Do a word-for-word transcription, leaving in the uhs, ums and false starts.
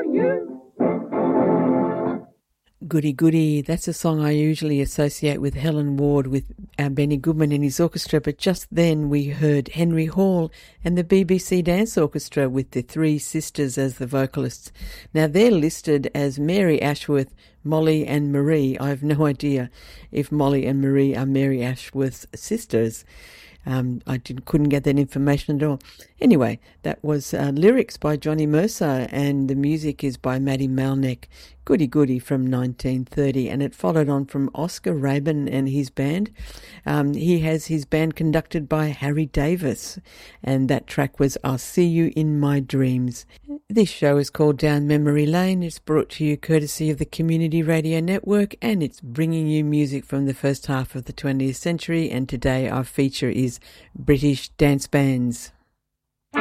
for you. Goody Goody, that's a song I usually associate with Helen Ward with uh, Benny Goodman and his orchestra, but just then we heard Henry Hall and the B B C Dance Orchestra with the Three Sisters as the vocalists. Now they're listed as Mary Ashworth, Molly and Marie. I have no idea if Molly and Marie are Mary Ashworth's sisters. Um, I didn't, couldn't get that information at all. Anyway, that was uh, lyrics by Johnny Mercer and the music is by Maddie Malneck. Goody Goody from nineteen thirty, and it followed on from Oscar Rabin and his band. Um, he has his band conducted by Harry Davis, and that track was I'll See You in My Dreams. This show is called Down Memory Lane. It's brought to you courtesy of the Community Radio Network, and it's bringing you music from the first half of the twentieth century, and today our feature is British dance bands.